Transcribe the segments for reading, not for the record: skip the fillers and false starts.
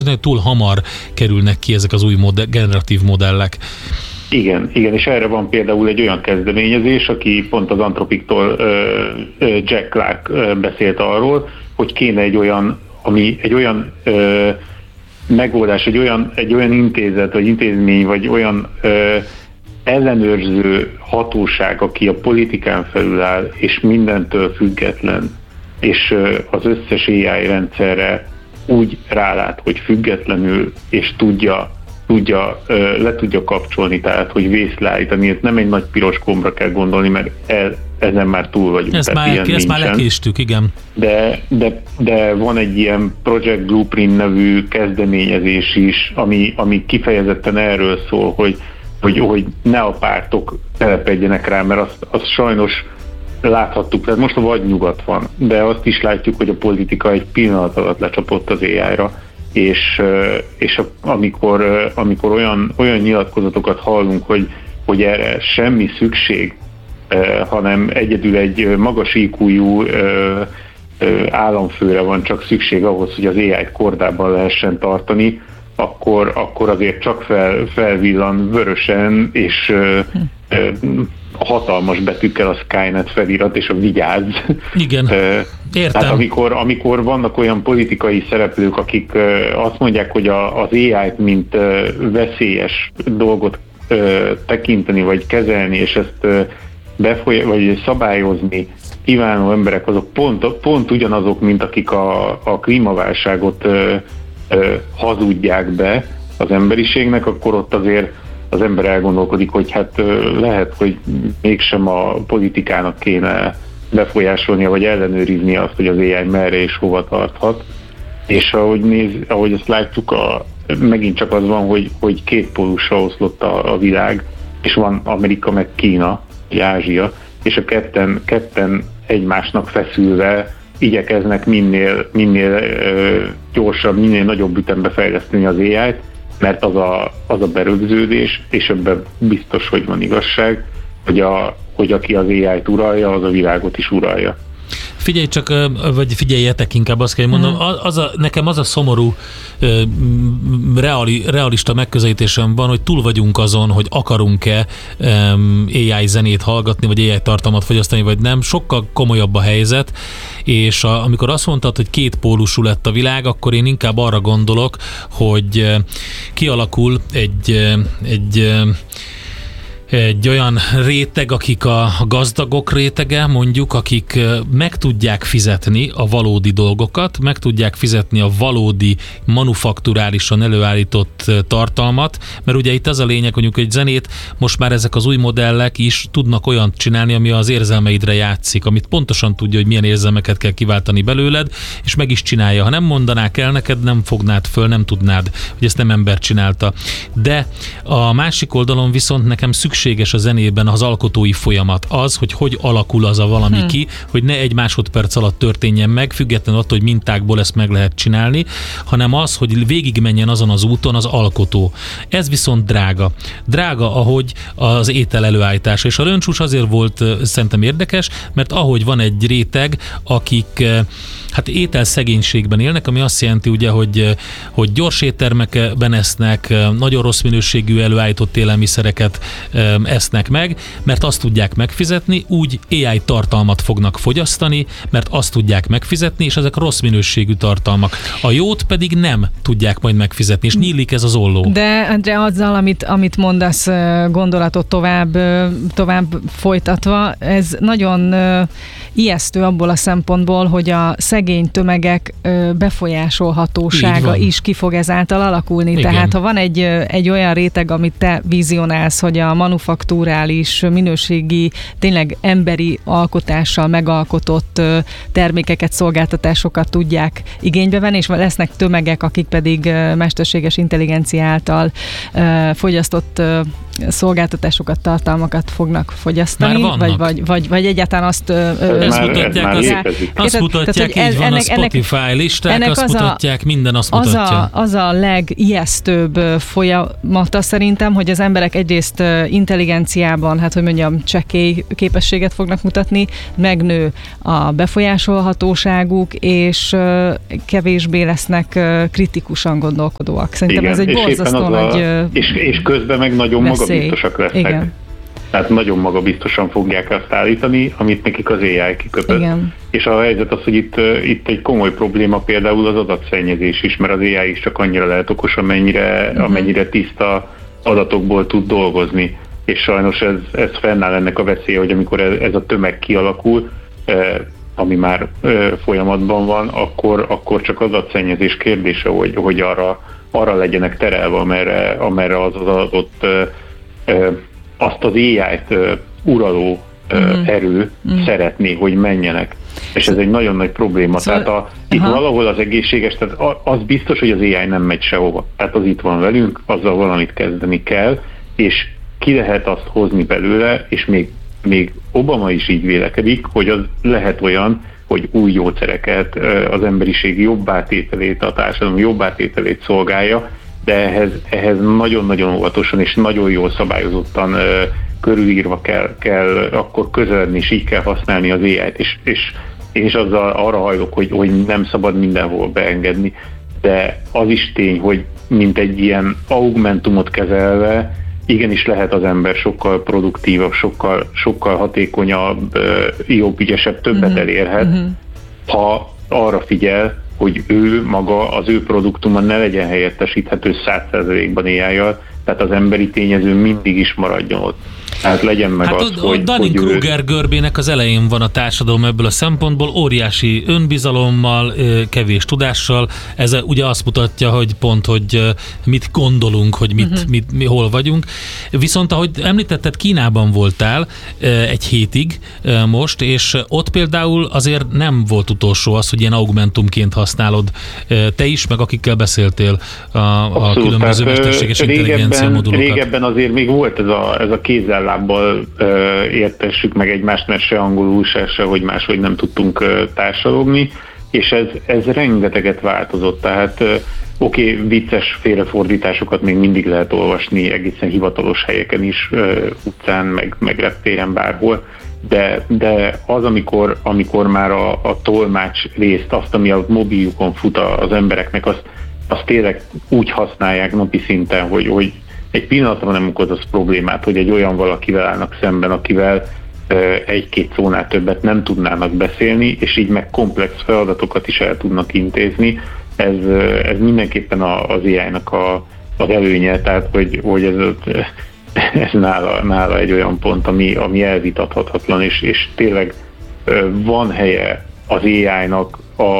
túl hamar kerülnek ki ezek az új generatív modellek. Igen, és erre van például egy olyan kezdeményezés, aki pont az Anthropic-tól Jack Clark beszélt arról, hogy kéne egy olyan megoldás, egy olyan intézet, vagy intézmény, vagy olyan ellenőrző hatóság, aki a politikán felül áll, és mindentől független, és az összes AI rendszerre úgy rálát, hogy függetlenül, és le tudja kapcsolni, tehát hogy vészleállítani. Ezt nem egy nagy piros gombra kell gondolni, mert ezen már túl vagyunk. Ezt már lekéstük, igen. De van egy ilyen Project Blueprint nevű kezdeményezés is, ami kifejezetten erről szól, hogy ne a pártok telepedjenek rá, mert azt sajnos láthattuk, tehát most a vagy nyugat van, de azt is látjuk, hogy a politika egy pillanat alatt lecsapott az AI-ra, és amikor olyan nyilatkozatokat hallunk, hogy erre semmi szükség, hanem egyedül egy magas IQ-jú államfőre van csak szükség ahhoz, hogy az AI-t kordában lehessen tartani, akkor azért csak felvillan vörösen, és hatalmas betűkkel a Skynet felirat, és a vigyázz. Igen, értem. Tehát amikor vannak olyan politikai szereplők, akik azt mondják, hogy az AI-t mint veszélyes dolgot tekinteni, vagy kezelni, és ezt vagy szabályozni kívánó emberek, azok pont ugyanazok, mint akik a klímaválságot hazudják be az emberiségnek, akkor ott azért az ember elgondolkodik, hogy hát lehet, hogy mégsem a politikának kéne befolyásolnia, vagy ellenőrizni azt, hogy az AI merre és hova tarthat. És ahogy azt látjuk, megint csak az van, hogy két pólusra oszlott a világ, és van Amerika meg Kína, vagy Ázsia, és a ketten egymásnak feszülve igyekeznek minél gyorsabb, minél nagyobb ütembe fejleszteni az AI-t, mert az a berögződés, és ebben biztos, hogy van igazság, hogy aki az AI-t uralja, az a világot is uralja. Figyelj csak, vagy figyeljetek inkább, azt kell mondom, nekem az a szomorú realista megközelítésem van, hogy túl vagyunk azon, hogy akarunk-e AI zenét hallgatni, vagy AI tartalmat fogyasztani, vagy nem. Sokkal komolyabb a helyzet, és amikor azt mondtad, hogy két pólusú lett a világ, akkor én inkább arra gondolok, hogy kialakul egy olyan réteg, akik a gazdagok rétege, mondjuk, akik meg tudják fizetni a valódi dolgokat, meg tudják fizetni a valódi manufakturálisan előállított tartalmat, mert ugye itt az a lényeg, hogy egy zenét most már ezek az új modellek is tudnak olyan csinálni, ami az érzelmeidre játszik, amit pontosan tudja, hogy milyen érzelmeket kell kiváltani belőled, és meg is csinálja. Ha nem mondanák el neked, nem fognád föl, nem tudnád, hogy ezt nem ember csinálta. De a másik oldalon viszont nekem szükséges a zenében az alkotói folyamat, az, hogy alakul az a valami ki, hogy ne egy másodperc alatt történjen meg, függetlenül attól, hogy mintákból ezt meg lehet csinálni, hanem az, hogy végigmenjen azon az úton az alkotó. Ez viszont drága. Drága, ahogy az étel előállítása. És a röncsús azért volt szerintem érdekes, mert ahogy van egy réteg, akik ételszegénységben élnek, ami azt jelenti ugye, hogy gyors éttermekben esznek, nagyon rossz minőségű előállított élelmiszereket esznek meg, mert azt tudják megfizetni, úgy AI tartalmat fognak fogyasztani, mert azt tudják megfizetni, és ezek rossz minőségű tartalmak. A jót pedig nem tudják majd megfizetni, és nyílik ez az olló. De azzal, amit mondasz, gondolatot tovább folytatva, ez nagyon ijesztő abból a szempontból, hogy a szegény tömegek befolyásolhatósága is ki fog ezáltal alakulni. Igen. Tehát ha van egy olyan réteg, amit te vizionálsz, hogy a manufakturális, minőségi, tényleg emberi alkotással megalkotott termékeket, szolgáltatásokat tudják igénybe venni, és lesznek tömegek, akik pedig mesterséges intelligencia által fogyasztott szolgáltatásokat, tartalmakat fognak fogyasztani, vagy egyáltalán azt mutatják, így van, a Spotify listák, azt mutatják, minden azt mutatja. Az a legijesztőbb folyamata szerintem, hogy az emberek egyrészt intelligenciában, hát hogy mondjam, csekély képességet fognak mutatni, megnő a befolyásolhatóságuk, és kevésbé lesznek kritikusan gondolkodóak. Szerintem ez egy borzasztó nagy és közben meg nagyon magabiztosak lesznek. Igen. Tehát nagyon magabiztosan fogják azt állítani, amit nekik az AI kiköpött. Igen. És a helyzet az, hogy itt egy komoly probléma például az adatszennyezés is, mert az AI is csak annyira lehet okos, amennyire tiszta adatokból tud dolgozni. És sajnos ez fennáll ennek a veszélye, hogy amikor ez a tömeg kialakul, ami már folyamatban van, akkor csak adatszennyezés kérdése, hogy arra legyenek terelve, amerre az adott azt az AI-t uraló erő szeretné, hogy menjenek. És ez egy nagyon nagy probléma. Tehát itt valahol az egészséges, tehát az biztos, hogy az AI nem megy sehova. Tehát az itt van velünk, azzal valamit kezdeni kell, és ki lehet azt hozni belőle, és még Obama is így vélekedik, hogy az lehet olyan, hogy új gyógyszereket, az emberiség jobbátételét, a társadalom jobbátételét szolgálja, de ehhez nagyon-nagyon óvatosan és nagyon jól szabályozottan körülírva kell akkor közeledni, és így kell használni az AI-t, és azzal arra hajlok, hogy nem szabad mindenhol beengedni, de az is tény, hogy mint egy ilyen augmentumot kezelve, igenis lehet az ember sokkal produktívabb, sokkal hatékonyabb, jobb, ügyesebb, többet elérhet, ha arra figyel, hogy ő maga, az ő produktuma ne legyen helyettesíthető 100%-ban AI-jal, tehát az emberi tényező mindig is maradjon ott. Tehát legyen meg az, hogy... A Dunning-Kruger görbének az elején van a társadalom ebből a szempontból, óriási önbizalommal, kevés tudással. Ez ugye azt mutatja, hogy mit gondolunk, hogy hol vagyunk. Viszont ahogy említetted, Kínában voltál egy hétig most, és ott például azért nem volt utolsó az, hogy ilyen augmentumként használod te is, meg akikkel beszéltél a különböző mesterséges intelligencia modulokat. Régebben azért még volt ez a kézzel-lábbal értessük meg egymást, mert se angolul, se hogy máshogy nem tudtunk társalogni, és ez rengeteget változott, tehát vicces félrefordításokat még mindig lehet olvasni egészen hivatalos helyeken is, utcán, meg reptéren, bárhol, de az, amikor már a tolmács részt, azt, ami a mobiljukon fut az embereknek, azt tényleg úgy használják napi szinten, hogy egy pillanatra nem okoz az problémát, hogy egy olyan valakivel állnak szemben, akivel egy-két szónál többet nem tudnának beszélni, és így meg komplex feladatokat is el tudnak intézni. Ez mindenképpen az AI-nak az előnye, tehát hogy ez nála egy olyan pont, ami elvitathatatlan, és tényleg van helye az AI-nak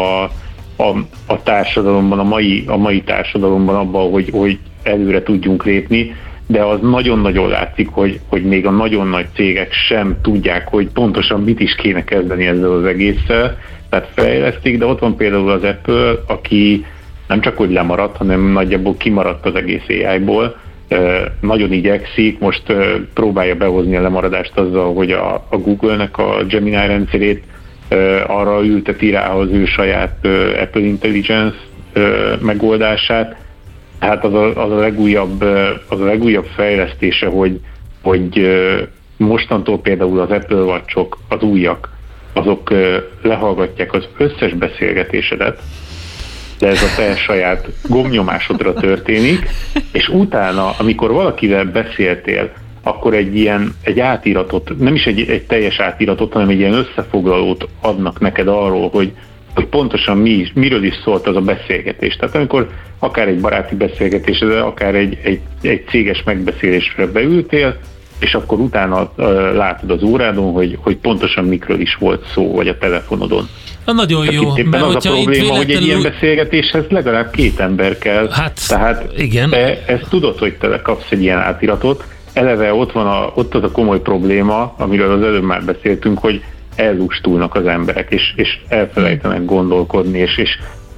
a társadalomban, a mai társadalomban abban, hogy előre tudjunk lépni, de az nagyon-nagyon látszik, hogy még a nagyon nagy cégek sem tudják, hogy pontosan mit is kéne kezdeni ezzel az egésszel, tehát fejlesztik, de ott van például az Apple, aki nem csak hogy lemaradt, hanem nagyjából kimaradt az egész AI-ból, nagyon igyekszik, most próbálja behozni a lemaradást azzal, hogy a Google-nek a Gemini rendszerét arra ülteti rá az ő saját Apple Intelligence megoldását. Hát az a legújabb fejlesztése, hogy mostantól például az Apple Watch-ok, az újak, azok lehallgatják az összes beszélgetésedet, de ez a te saját gombnyomásodra történik, és utána, amikor valakivel beszéltél, akkor egy átiratot, nem is egy teljes átiratot, hanem egy ilyen összefoglalót adnak neked arról, hogy pontosan miről is szólt az a beszélgetés. Tehát amikor akár egy baráti beszélgetés, de akár egy céges megbeszélésre beültél, és akkor utána látod az órádon, hogy pontosan mikről is volt szó, vagy a telefonodon. Nagyon jó. Éppen az a probléma, hogy egy ilyen beszélgetéshez legalább 2 ember kell. Tehát igen. Te ezt tudod, hogy te kapsz egy ilyen átiratot. Eleve ott az a komoly probléma, amiről az előbb már beszéltünk, hogy ellustulnak az emberek, és elfelejtenek gondolkodni, és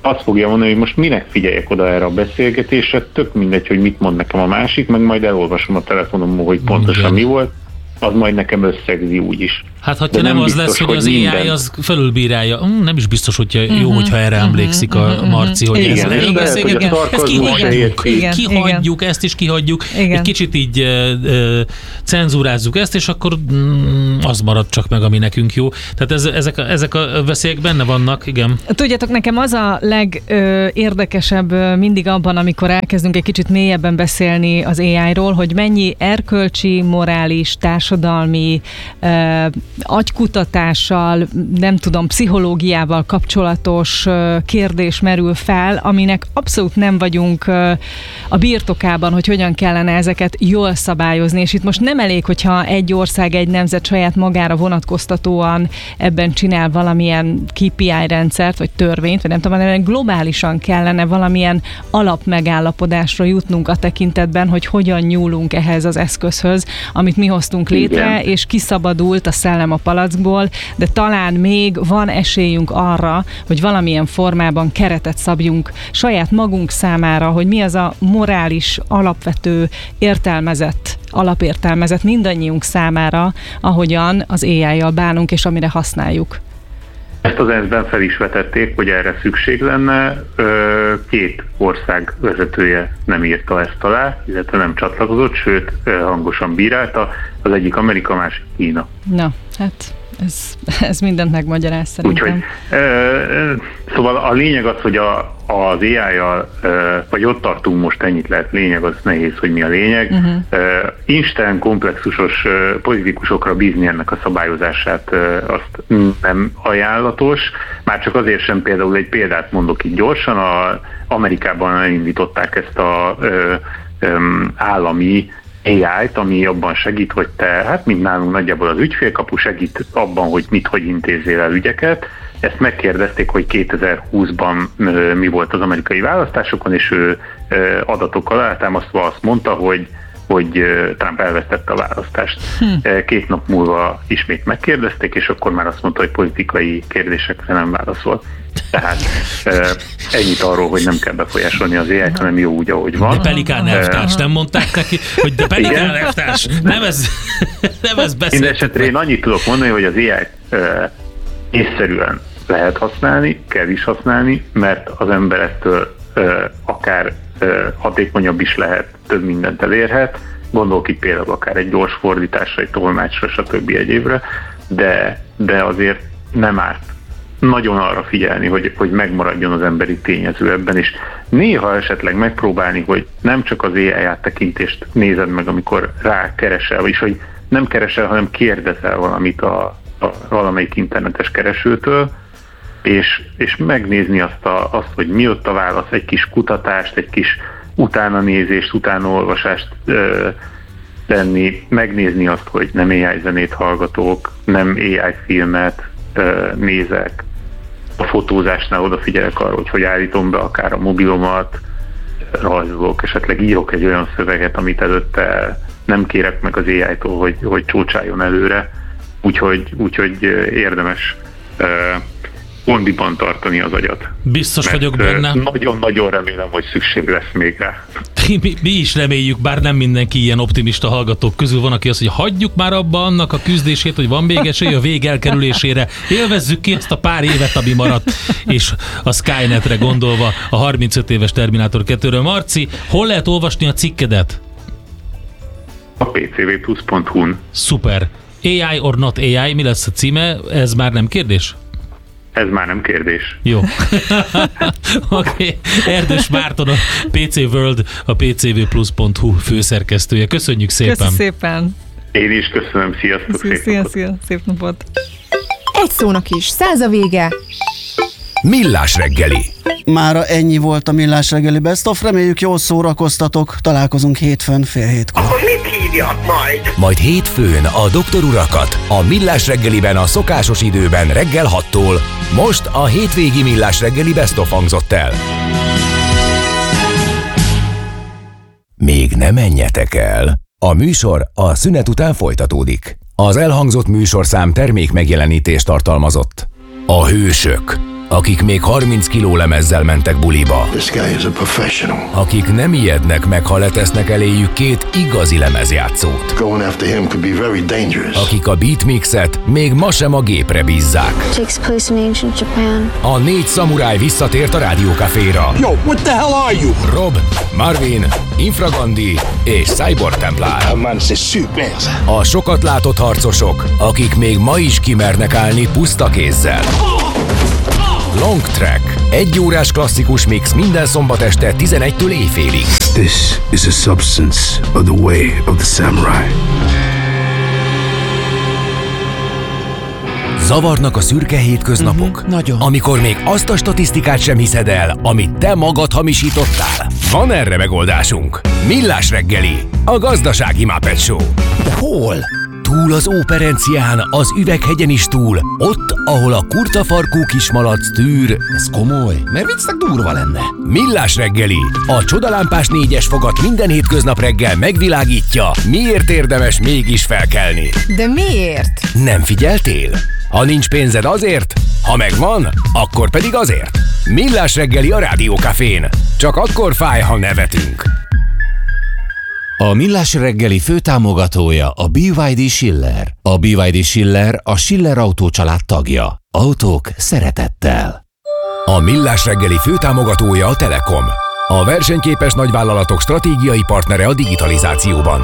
azt fogja mondani, hogy most minek figyeljek oda erre a beszélgetésre, tök mindegy, hogy mit mond nekem a másik, meg majd elolvasom a telefonomon, hogy pontosan mi volt, az majd nekem összegzi úgyis. Hát, hogyha nem az biztos, lesz, hogy az AI az felülbírálja, nem is biztos, hogy jó, hogyha erre emlékszik a Marci, hogy igen, ezt kihagyjuk, ezt is kihagyjuk, egy kicsit így cenzúrázzuk ezt, és akkor az marad csak meg, ami nekünk jó. Tehát ezek a veszélyek benne vannak, igen. Tudjátok, nekem az a legérdekesebb mindig abban, amikor elkezdünk egy kicsit mélyebben beszélni az AI-ról, hogy mennyi erkölcsi, morális, társadalmi, agykutatással, nem tudom, pszichológiával kapcsolatos kérdés merül fel, aminek abszolút nem vagyunk a birtokában, hogy hogyan kellene ezeket jól szabályozni, és itt most nem elég, hogyha egy ország, egy nemzet saját magára vonatkoztatóan ebben csinál valamilyen KPI rendszert, vagy törvényt, vagy nem tudom, hanem globálisan kellene valamilyen alapmegállapodásra jutnunk a tekintetben, hogy hogyan nyúlunk ehhez az eszközhöz, amit mi hoztunk létre, és kiszabadult a szellem a palackból, de talán még van esélyünk arra, hogy valamilyen formában keretet szabjunk saját magunk számára, hogy mi az a morális, alapvető alapértelmezett mindannyiunk számára, ahogyan az AI-jal bánunk, és amire használjuk. Ezt az ENSZ-ben fel is vetették, hogy erre szükség lenne. 2 ország vezetője nem írta ezt alá, illetve nem csatlakozott, sőt hangosan bírálta. Az egyik Amerika, másik Kína. Na, hát ez mindent megmagyaráz szerintem. Úgyhogy, szóval a lényeg az, hogy az AI-jal, vagy ott tartunk most, ennyit lehet lényeg, az nehéz, hogy mi a lényeg. Instán komplexusos politikusokra bízni ennek a szabályozását, azt nem ajánlatos. Már csak azért sem, például egy példát mondok itt gyorsan, Amerikában elindították ezt a állami AI-t, ami abban segít, hogy te, hát mint nálunk nagyjából az ügyfélkapu segít abban, hogy hogy intézzél el ügyeket. Ezt megkérdezték, hogy 2020-ban mi volt az amerikai választásokon, és ő adatokkal alátámasztva azt mondta, hogy Trump elvesztette a választást. 2 nap múlva ismét megkérdezték, és akkor már azt mondta, hogy politikai kérdésekre nem válaszol. Tehát ennyit arról, hogy nem kell befolyásolni az AI-t, hanem jó úgy, ahogy van. De Pelikán elvtárs, nem mondták neki, hogy de Pelikán elvtárs, nem ez beszélt. Mindenesetre én annyit tudok mondani, hogy az AI-t észszerűen lehet használni, kell is használni, mert az ember ettől akár hatékonyabb is lehet, több mindent elérhet. Gondolok itt például akár egy gyors fordításra, egy tolmácsra, stb. Egyébre, de azért nem árt nagyon arra figyelni, hogy megmaradjon az emberi tényező ebben, és néha esetleg megpróbálni, hogy nem csak az AI áttekintést nézed meg, amikor rákeresel, vagyis hogy nem keresel, hanem kérdezel valamit a valamelyik internetes keresőtől, és megnézni azt, hogy mi ott a válasz, egy kis kutatást, egy kis utánanézést, utánaolvasást tenni, megnézni azt, hogy nem AI zenét hallgatok, nem AI filmet nézek, a fotózásnál odafigyelek arra, hogy állítom be akár a mobilomat, rajzolok, esetleg írok egy olyan szöveget, amit előtte nem kérek meg az AI-tól, hogy csócsáljon előre, úgyhogy érdemes kondiban tartani az agyat. Biztos vagyok benne. Nagyon-nagyon remélem, hogy szükség lesz még rá. Mi is reméljük, bár nem mindenki ilyen optimista hallgatók közül van, aki azt, hogy hagyjuk már abba annak a küzdését, hogy van még esély a vég elkerülésére. Élvezzük ki ezt a pár évet, ami maradt, és a Skynetre gondolva a 35 éves Terminátor 2-ről. Marci, hol lehet olvasni a cikkedet? A pcvplus.hu-n. Szuper. AI or not AI, mi lesz a címe? Ez már nem kérdés? Ez már nem kérdés. Jó. Oké. Erdős Márton, a PC World, a pcvplus.hu főszerkesztője. Köszönjük szépen. Köszönjük szépen. Én is köszönöm. Sziasztok. Szia. Szép napot. Egy szónak is 100 a vége. Millás reggeli. Mára ennyi volt a Millás reggeli Best of. Reméljük, jól szórakoztatok. Találkozunk hétfőn 6:30. Akkor mit hívjak majd? Majd hétfőn a Doktor Urakat a Millás reggeliben a szokásos időben reggel 6-tól. Most a hétvégi Millás reggeli Best of hangzott el. Még ne menjetek el. A műsor a szünet után folytatódik. Az elhangzott műsorszám termék megjelenítést tartalmazott. A hősök. akik még 30 kiló lemezzel mentek buliba. This guy is a professional. Akik nem ijednek meg, ha letesznek eléjük két igazi lemezjátszót. Going after him could be very dangerous. Akik a beatmixet még ma sem a gépre bízzák. Takes place in ancient Japan. A 4 szamuráj visszatért a Rádiókaféra. Yo, what the hell are you? Rob, Marvin, Infragandi és Cyborg Templár. A sokat látott harcosok, akik még ma is kimernek állni puszta kézzel. Long Track. 1 órás klasszikus mix minden szombat este 11-től éjfélig. This is a substance of the way of the samurai. Zavarnak a szürke hétköznapok? Nagyon. Amikor még azt a statisztikát sem hiszed el, amit te magad hamisítottál? Van erre megoldásunk. Millás reggeli, a gazdasági Muppet Show. De hol? Túl az Óperencián, az Üveghegyen is túl, ott, ahol a kurtafarkú kismalac tűr. Ez komoly, mert viccnek durva lenne. Millás reggeli, a csodalámpás 4-es fogat minden hétköznap reggel megvilágítja, miért érdemes mégis felkelni. De miért? Nem figyeltél? Ha nincs pénzed azért, ha megvan, akkor pedig azért. Millás reggeli a Rádiókafén. Csak akkor fáj, ha nevetünk. A Millás reggeli főtámogatója a BYD Schiller. A BYD Schiller a Schiller Autó család tagja. Autók szeretettel. A Millás reggeli főtámogatója a Telekom. A versenyképes nagyvállalatok stratégiai partnere a digitalizációban.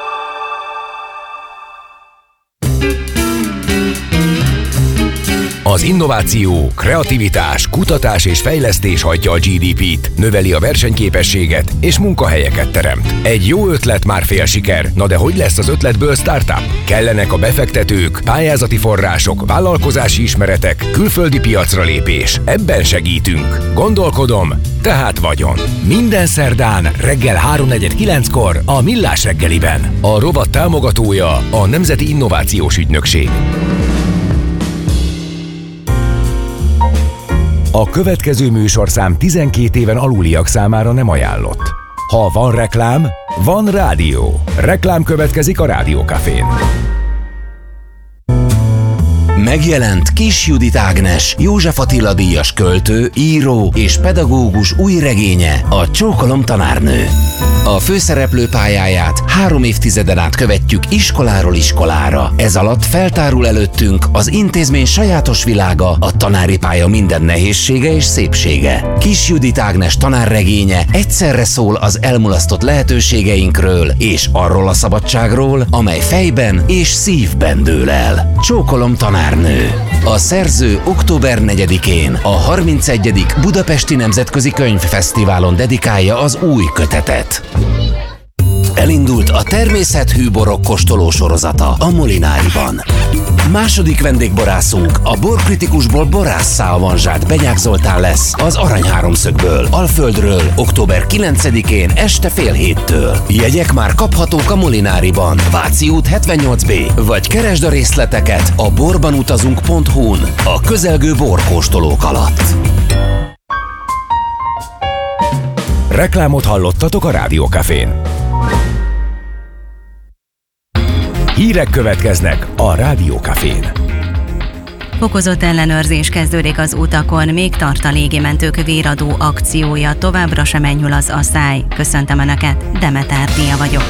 Az innováció, kreativitás, kutatás és fejlesztés hajtja a GDP-t, növeli a versenyképességet és munkahelyeket teremt. Egy jó ötlet már fél siker, na de hogy lesz az ötletből startup? Kellenek a befektetők, pályázati források, vállalkozási ismeretek, külföldi piacra lépés. Ebben segítünk. Gondolkodom, tehát vagyon. Minden szerdán reggel 3:49-kor a Millás reggeliben. A rovat támogatója a Nemzeti Innovációs Ügynökség. A következő műsorszám 12 éven aluliak számára nem ajánlott. Ha van reklám, van rádió. Reklám következik a Rádiókafén. Megjelent Kis Judit Ágnes, József Attila díjas költő, író és pedagógus új regénye, a Csókolom tanárnő. A főszereplő pályáját 3 évtizeden át követjük iskoláról iskolára. Ez alatt feltárul előttünk az intézmény sajátos világa, a tanári pálya minden nehézsége és szépsége. Kis Judit Ágnes tanárregénye egyszerre szól az elmulasztott lehetőségeinkről és arról a szabadságról, amely fejben és szívben dől el. Csókolom tanárnő. A szerző október 4-én a 31. Budapesti Nemzetközi Könyvfesztiválon dedikálja az új kötetet. Elindult a természethű borok kóstoló sorozata a Molináriban. Második vendégborászunk a borkritikusból borásszá avanzsált Benyák Zoltán lesz az Arany Háromszögből, Alföldről, október 9-én este 6:30-től. Jegyek már kaphatók a Molináriban, Váci út 78B, vagy keresd a részleteket a borbanutazunk.hu-n a közelgő borkóstolók alatt. Reklámot hallottatok a Rádiókafén. Hírek következnek a Rádiókafén. Fokozott ellenőrzés kezdődik az utakon, még tart a légimentők véradó akciója, továbbra sem enyhül az asszály. Köszöntöm Önöket, Demeter Dia vagyok.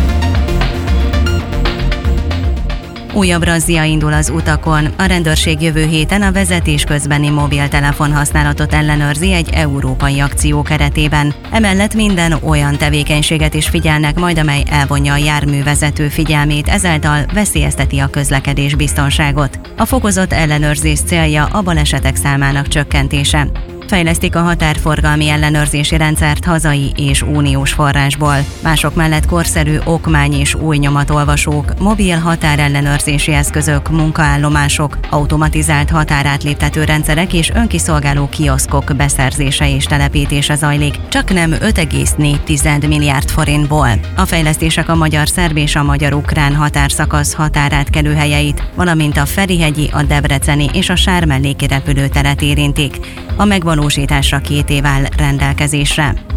Újabb razzia indul az utakon. A rendőrség jövő héten a vezetés közbeni mobiltelefon használatot ellenőrzi egy európai akció keretében. Emellett minden olyan tevékenységet is figyelnek majd, amely elvonja a járművezető figyelmét, ezáltal veszélyezteti a közlekedés biztonságot. A fokozott ellenőrzés célja a balesetek számának csökkentése. Fejlesztik a határforgalmi ellenőrzési rendszert hazai és uniós forrásból. Mások mellett korszerű okmány és új nyomatolvasók, mobil határellenőrzési eszközök, munkaállomások, automatizált határátléptető rendszerek és önkiszolgáló kioszkok beszerzése és telepítése zajlik, csaknem 5,4 milliárd forintból. A fejlesztések a magyar-szerb és a magyar-ukrán határszakasz határátkelőhelyeit, valamint a Ferihegyi, a debreceni és a Sármelléki repülőteret érintik. A megvalósításra 2 év áll rendelkezésre.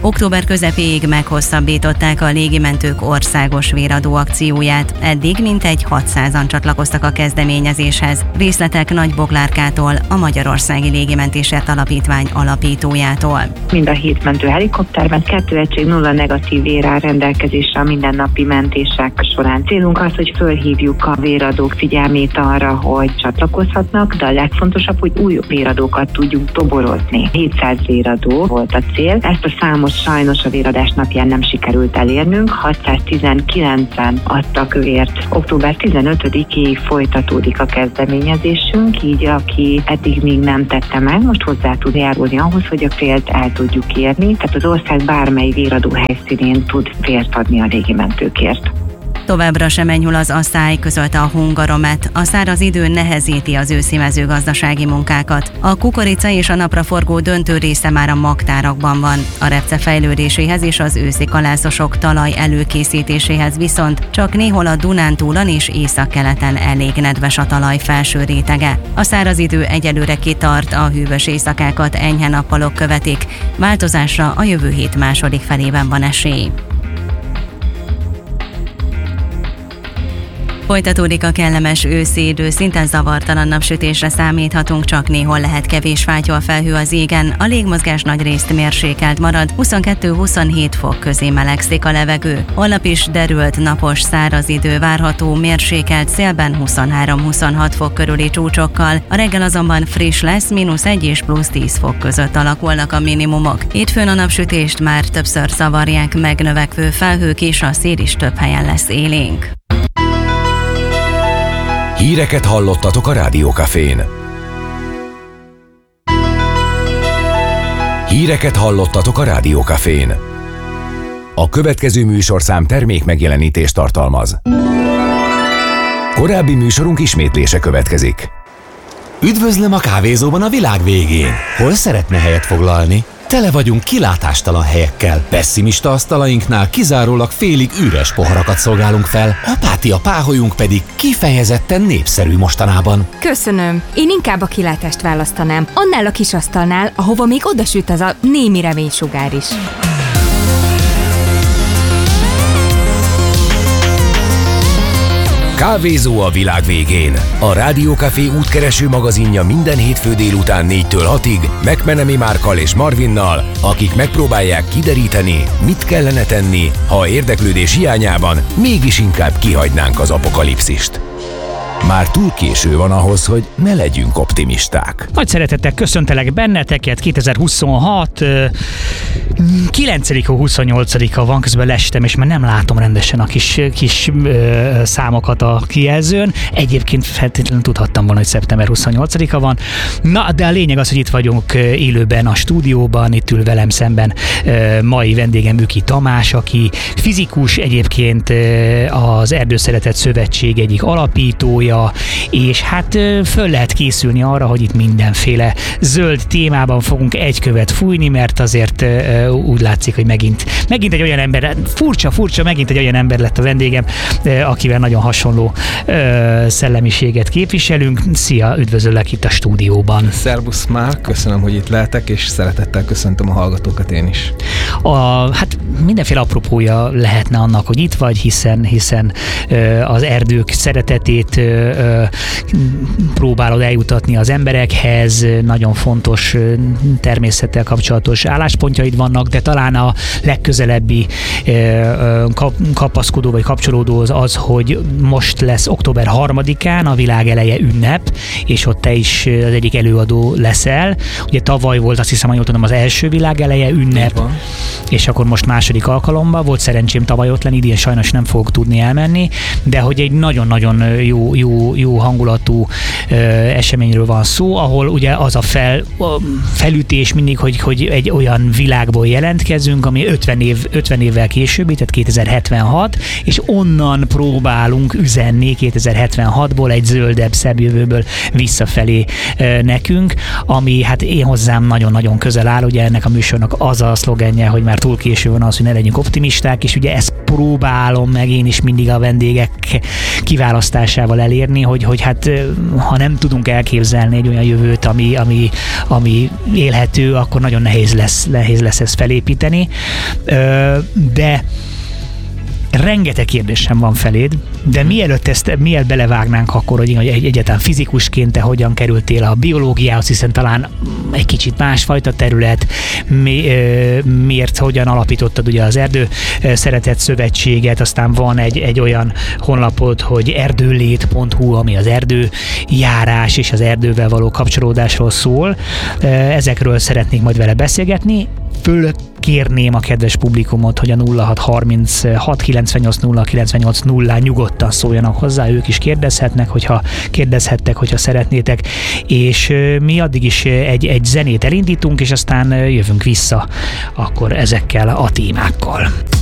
Október közepéig meghosszabbították a légimentők országos véradó akcióját. Eddig mintegy 600-an csatlakoztak a kezdeményezéshez. Részletek Nagy Boglárkától, a Magyarországi Légimentésért Alapítvány alapítójától. Mind a 7 mentő helikopterben 2 egység 0 negatív vér áll rendelkezésre a mindennapi mentések során. Célunk az, hogy fölhívjuk a véradók figyelmét arra, hogy csatlakozhatnak, de a legfontosabb, hogy új véradókat tudjunk toborozni. 700 véradó volt a cél. Ezt a számot sajnos a véradás napján nem sikerült elérnünk. 619-en adtak vért. Október 15-ig folytatódik a kezdeményezésünk, így aki eddig még nem tette meg, most hozzá tud járulni ahhoz, hogy a célt el tudjuk érni. Tehát az ország bármely véradó helyszínén tud vért adni a légimentőkért. Továbbra sem enyhül az asszály, közölte a Hungaromet. A száraz idő nehezíti az őszi mezőgazdasági munkákat. A kukorica és a napraforgó döntő része már a magtárakban van. A repce fejlődéséhez és az őszi kalászosok talaj előkészítéséhez viszont csak néhol a Dunántúlon és északkeleten elég nedves a talaj felső rétege. A száraz idő egyelőre kitart, a hűvös éjszakákat enyhe nappalok követik. Változásra a jövő hét második felében van esély. Folytatódik a kellemes őszi idő, szinte zavartalan napsütésre számíthatunk, csak néhol lehet kevés fátyolfelhő az égen, a légmozgás nagyrészt mérsékelt marad, 22-27 fok közé melegszik a levegő. Holnap is derült, napos, száraz idő várható, mérsékelt szélben 23-26 fok körüli csúcsokkal, a reggel azonban friss lesz, -1 és +10 fok között alakulnak a minimumok. Hétfőn a napsütést már többször zavarják meg növekvő felhők, és a szél is több helyen lesz élénk. Híreket hallottatok a Rádiókafén. Híreket hallottatok a Rádiókafén. A következő műsorszám termék megjelenítést tartalmaz. Korábbi műsorunk ismétlése következik. Üdvözlöm a kávézóban a világ végén. Hol szeretne helyet foglalni? Tele vagyunk kilátástalan helyekkel. Pessimista asztalainknál kizárólag félig üres poharakat szolgálunk fel, apátia páholyunk pedig kifejezetten népszerű mostanában. Köszönöm. Én inkább a kilátást választanám. Annál a kis asztalnál, ahova még odasüt az a némi reménysugár is. Kávézó a világ végén. A Rádiókafé útkereső magazinja minden hétfő délután 4-től 6-ig McMenemy Márkkal és Marvinnal, akik megpróbálják kideríteni, mit kellene tenni, ha érdeklődés hiányában mégis inkább kihagynánk az apokalipszist. Már túl késő van ahhoz, hogy ne legyünk optimisták. Nagy szeretettel köszöntelek benneteket, 2026, 9-28-a van, közben lestem, és már nem látom rendesen a kis számokat a kijelzőn. Egyébként feltétlenül tudhattam volna, hogy szeptember 28-a van. Na, de a lényeg az, hogy itt vagyunk élőben a stúdióban, itt ül velem szemben mai vendégem Üki Tamás, aki fizikus, egyébként az Erdőszeretet Szövetség egyik alapítója, és hát föl lehet készülni arra, hogy itt mindenféle zöld témában fogunk egy követ fújni, mert azért úgy látszik, hogy megint egy olyan ember, furcsa, megint egy olyan ember lett a vendégem, akivel nagyon hasonló szellemiséget képviselünk. Szia, üdvözöllek itt a stúdióban. Szervusz már, köszönöm, hogy itt lehetek, és szeretettel köszöntöm a hallgatókat én is. Hát mindenféle apropója lehetne annak, hogy itt vagy, hiszen az erdők szeretetét próbálod eljutatni az emberekhez, nagyon fontos természettel kapcsolatos álláspontjaid vannak, de talán a legközelebbi kapaszkodó vagy kapcsolódó az, hogy most lesz október 3-án a világ eleje ünnep, és ott te is az egyik előadó leszel. Ugye tavaly volt, azt hiszem, hogy jól tudom, az első világ eleje ünnep, és akkor most második alkalommal volt szerencsém tavaly ott lenni, idén sajnos nem fogok tudni elmenni, de hogy egy nagyon-nagyon jó hangulatú eseményről van szó, ahol ugye az a felütés mindig, hogy egy olyan világból jelentkezünk, ami 50 évvel későbbi, tehát 2076, és onnan próbálunk üzenni 2076-ból egy zöldebb, szebb jövőből visszafelé nekünk, ami hát én hozzám nagyon-nagyon közel áll, ugye ennek a műsornak az a szlogenje, hogy már túl késő van az, hogy ne legyünk optimisták, és ugye ezt próbálom meg én is mindig a vendégek kiválasztásával elérni, elérni, hogy hát ha nem tudunk elképzelni egy olyan jövőt, ami élhető, akkor nagyon nehéz lesz ezt felépíteni. De rengeteg kérdésem van feléd, de mielőtt belevágnánk akkor, hogy egyáltalán fizikusként te hogyan kerültél a biológiához, hiszen talán egy kicsit másfajta terület, miért, hogyan alapítottad ugye az Erdő Szeretet Szövetséget, aztán van egy olyan honlapod, hogy erdőlét.hu, ami az erdőjárás és az erdővel való kapcsolódásról szól. Ezekről szeretnék majd vele beszélgetni. Fölkérném a kedves publikumot, hogy a 0636 98 0 98 0 nyugodtan szóljanak hozzá, ők is kérdezhetnek, hogyha szeretnétek, és mi addig is egy zenét elindítunk, és aztán jövünk vissza akkor ezekkel a témákkal.